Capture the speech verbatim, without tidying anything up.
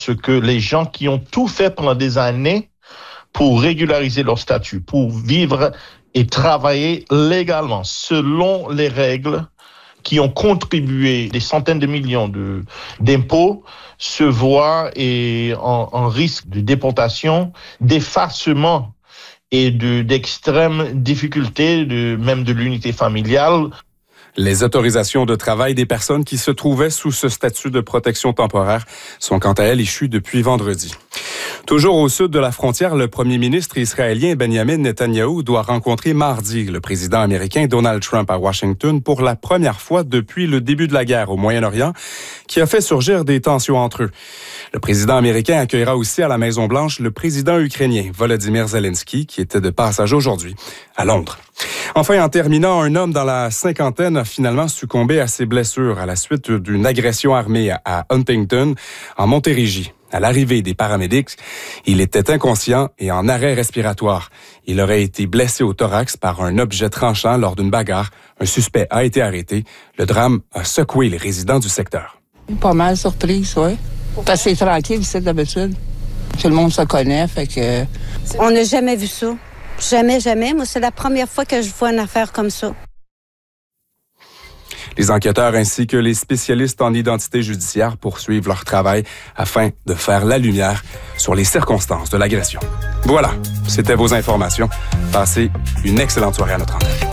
Ce que les gens qui ont tout fait pendant des années pour régulariser leur statut, pour vivre et travailler légalement, selon les règles, qui ont contribué des centaines de millions de, d'impôts, se voient et en, en risque de déportation, d'effacement et de, d'extrêmes difficultés, de, même de l'unité familiale. Les autorisations de travail des personnes qui se trouvaient sous ce statut de protection temporaire sont quant à elles échues depuis vendredi. Toujours au sud de la frontière, le premier ministre israélien Benjamin Netanyahou doit rencontrer mardi le président américain Donald Trump à Washington pour la première fois depuis le début de la guerre au Moyen-Orient, qui a fait surgir des tensions entre eux. Le président américain accueillera aussi à la Maison-Blanche le président ukrainien Volodymyr Zelensky, qui était de passage aujourd'hui à Londres. Enfin, en terminant, un homme dans la cinquantaine a finalement succombé à ses blessures à la suite d'une agression armée à Huntington, en Montérégie. À l'arrivée des paramédics, il était inconscient et en arrêt respiratoire. Il aurait été blessé au thorax par un objet tranchant lors d'une bagarre. Un suspect a été arrêté. Le drame a secoué les résidents du secteur. Pas mal surprise, oui. Parce que c'est tranquille ici d'habitude. Tout le monde se connaît, fait que... On n'a jamais vu ça. Jamais, jamais. Moi, c'est la première fois que je vois une affaire comme ça. Les enquêteurs ainsi que les spécialistes en identité judiciaire poursuivent leur travail afin de faire la lumière sur les circonstances de l'agression. Voilà, c'était vos informations. Passez une excellente soirée à notre antenne.